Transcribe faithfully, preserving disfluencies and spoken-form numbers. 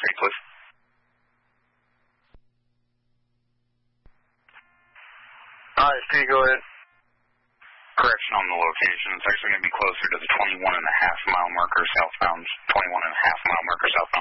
Street, please. Hi, can you go ahead? Correction on the location. It's actually going to be closer to the twenty-one and a half mile marker southbound, twenty-one and a half mile marker southbound.